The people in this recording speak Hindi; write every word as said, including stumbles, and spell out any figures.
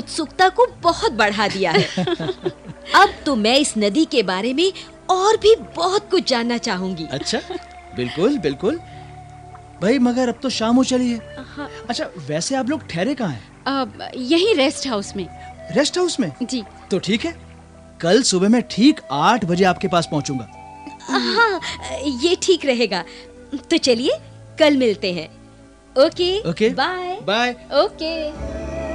उत्सुकता को बहुत बढ़ा दिया है। अब तो मैं इस नदी के बारे में और भी बहुत कुछ जानना चाहूंगी। अच्छा, बिल्कुल बिल्कुल भाई, मगर अब तो शाम हो चली है। हाँ। अच्छा, वैसे आप लोग ठहरे कहाँ हैं? यही रेस्ट हाउस में। रेस्ट हाउस में? जी। तो ठीक है, कल सुबह मैं ठीक आठ बजे आपके पास पहुंचूंगा। हाँ, ये ठीक रहेगा। तो चलिए कल मिलते हैं। Okay okay, bye bye. Okay.